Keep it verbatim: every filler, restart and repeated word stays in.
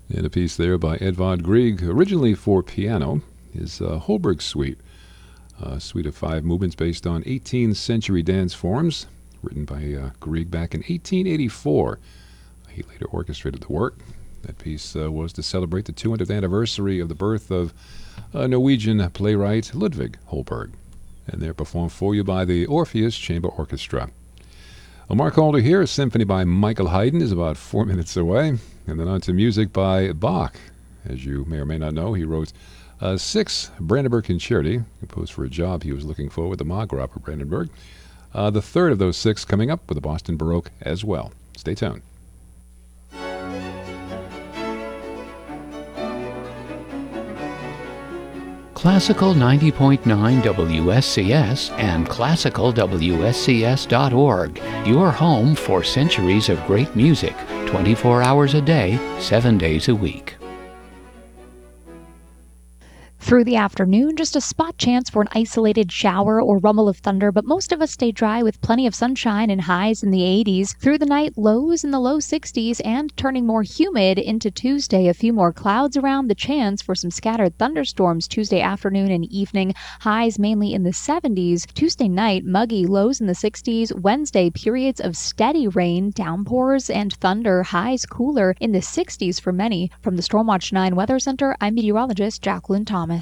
And a piece there by Edvard Grieg, originally for piano, is uh, Holberg Suite, a suite of five movements based on eighteenth century dance forms, written by uh, Grieg back in eighteen eighty-four. He later orchestrated the work. That piece uh, was to celebrate the two hundredth anniversary of the birth of uh, Norwegian playwright Ludvig Holberg. And they're performed for you by the Orpheus Chamber Orchestra. Well, Mark Halder here. A symphony by Michael Haydn is about four minutes away. And then on to music by Bach. As you may or may not know, he wrote uh, six Brandenburg Concerti, composed for a job he was looking for with the Marggraf of Brandenburg. Uh, the third of those six coming up with the Boston Baroque as well. Stay tuned. Classical ninety point nine W S C S and classical W S C S dot org, your home for centuries of great music, twenty-four hours a day, seven days a week. Through the afternoon, just a spot chance for an isolated shower or rumble of thunder, but most of us stay dry with plenty of sunshine and highs in the eighties. Through the night, lows in the low sixties and turning more humid into Tuesday. A few more clouds around, the chance for some scattered thunderstorms Tuesday afternoon and evening. Highs mainly in the seventies. Tuesday night, muggy, lows in the sixties. Wednesday, periods of steady rain, downpours, and thunder. Highs cooler in the sixties for many. From the Stormwatch nine Weather Center, I'm meteorologist Jacqueline Thomas.